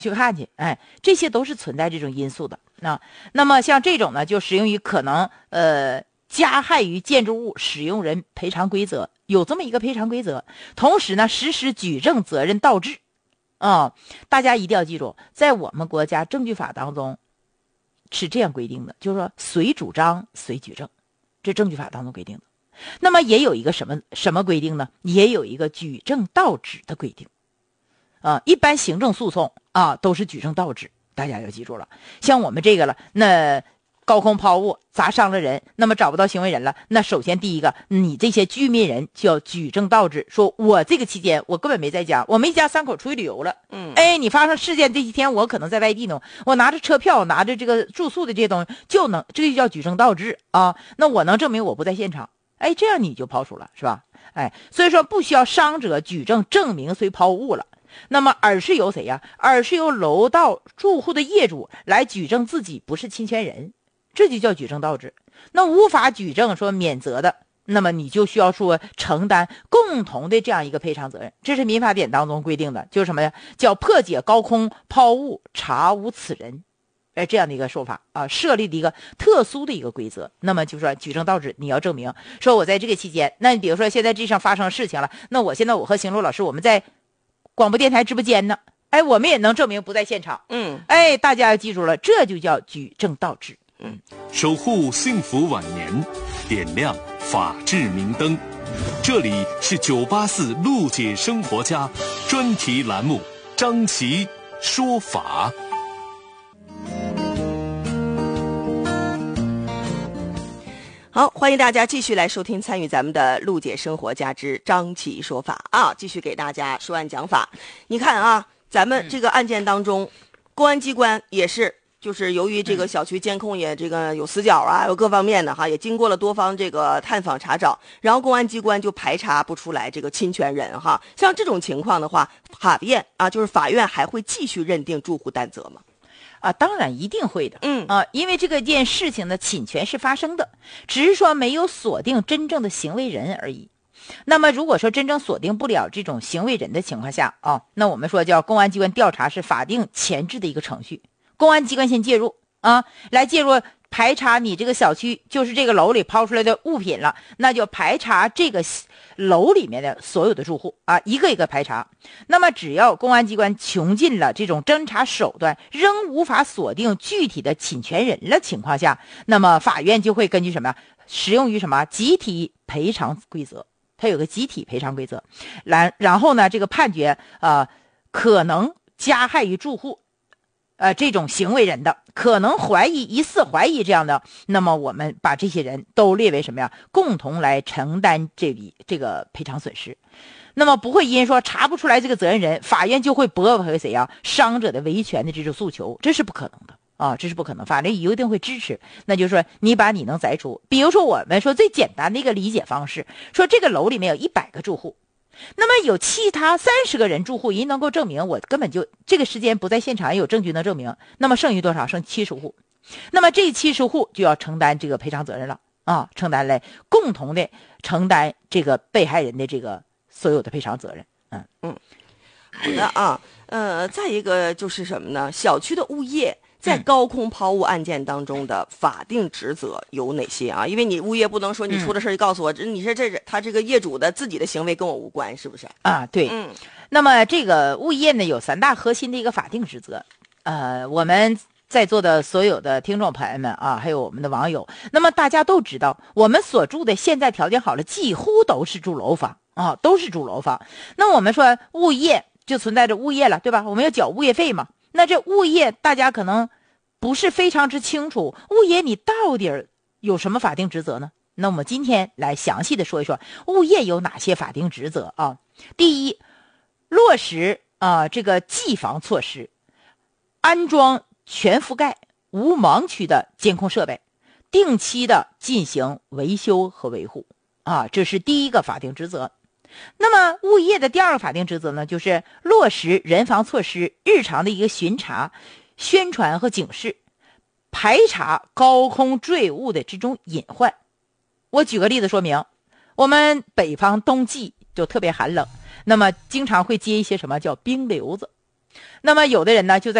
去看去，这些都是存在这种因素的。那么像这种呢，就适用于可能加害于建筑物使用人赔偿规则，有这么一个赔偿规则，同时呢实施举证责任倒置。大家一定要记住，在我们国家证据法当中是这样规定的，就是说随主张随举证，这证据法当中规定的。那么也有一个什么规定呢？也有一个举证倒置的规定。一般行政诉讼都是举证倒置，大家要记住了。像我们这个了，那高空抛物砸伤了人，那么找不到行为人了，那首先第一个，你这些居民人就要举证倒置，说我这个期间我根本没在家，我们一家3口出去旅游了。你发生事件这几天我可能在外地呢，我拿着车票，拿着这个住宿的这些东西，这就叫举证倒置那我能证明我不在现场，这样你就抛除了，是吧？所以说不需要伤者举证证明虽抛物了，那么而是由谁呀？而是由楼道住户的业主来举证自己不是侵权人，这就叫举证倒置。那无法举证说免责的，那么你就需要说承担共同的这样一个赔偿责任。这是民法典当中规定的，就是什么呀？叫破解高空抛物查无此人，这样的一个说法设立的一个特殊的一个规则。那么就是说举证倒置，你要证明说我在这个期间，那你比如说现在这上发生事情了，那我现在我和邢路老师我们在广播电台直播间呢，我们也能证明不在现场。大家要记住了，这就叫举证倒置。 守护幸福晚年，点亮法治明灯。这里是984路解生活家专题栏目，张琪说法。 好，欢迎大家继续来收听参与咱们的路解生活家之张琪说法继续给大家说案讲法。你看咱们这个案件当中，公安机关也是就是由于这个小区监控也这个有死角有各方面的也经过了多方这个探访查找，然后公安机关就排查不出来这个侵权人像这种情况的话，就是法院还会继续认定住户担责吗？ 当然一定会的。因为这个件事情的侵权是发生的，只是说没有锁定真正的行为人而已。那么如果说真正锁定不了这种行为人的情况下那我们说叫公安机关调查是法定前置的一个程序，公安机关先介入来介入排查你这个小区，就是这个楼里抛出来的物品了，那就排查这个楼里面的所有的住户一个一个排查。那么只要公安机关穷尽了这种侦查手段，仍无法锁定具体的侵权人的情况下，那么法院就会根据什么适用于什么集体赔偿规则，它有个集体赔偿规则然后呢这个判决可能加害于住户这种行为人的，可能疑似怀疑这样的，那么我们把这些人都列为什么呀？共同来承担这个赔偿损失。那么不会因说查不出来这个责任人，法院就会驳回谁伤者的维权的这种诉求，这是不可能的这是不可能，法律一定会支持。那就是说你把你能摘除，比如说我们说最简单的一个理解方式，说这个楼里面有100个住户，那么有其他30个人住户能够证明我根本就这个时间不在现场，也有证据能证明，那么剩余多少？剩70户。那么这70户就要承担这个赔偿责任了承担来共同的承担这个被害人的这个所有的赔偿责任。 好的再一个就是什么呢？小区的物业在高空抛物案件当中的法定职责有哪些因为你物业不能说你出了事就告诉我，你说他这个业主的自己的行为跟我无关，是不是对。那么这个物业呢有3大核心的一个法定职责。我们在座的所有的听众朋友们还有我们的网友，那么大家都知道，我们所住的现在条件好了，几乎都是住楼房都是住楼房。那我们说物业就存在着物业了，对吧？我们要缴物业费嘛。那这物业大家可能不是非常之清楚，物业你到底有什么法定职责呢？那我们今天来详细的说一说物业有哪些法定职责第一，落实这个记防措施，安装全覆盖无盲区的监控设备，定期的进行维修和维护这是第一个法定职责。那么物业的第2个法定职责呢，就是落实人防措施，日常的一个巡查、宣传和警示，排查高空坠物的这种隐患。我举个例子说明，我们北方冬季就特别寒冷，那么经常会结一些什么叫冰瘤子那么有的人呢就在